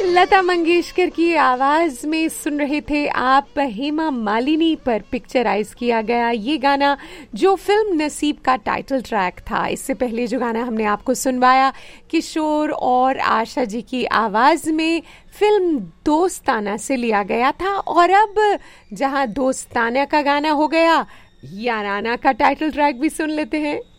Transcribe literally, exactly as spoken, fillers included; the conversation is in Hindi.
लता मंगेशकर की आवाज में सुन रहे थे आप हेमा मालिनी पर पिक्चराइज किया गया ये गाना, जो फिल्म नसीब का टाइटल ट्रैक था। इससे पहले जो गाना हमने आपको सुनवाया किशोर और आशा जी की आवाज में फिल्म दोस्ताना से लिया गया था। और अब जहां दोस्ताना का गाना हो गया, याराना का टाइटल ट्रैक भी सुन लेते हैं।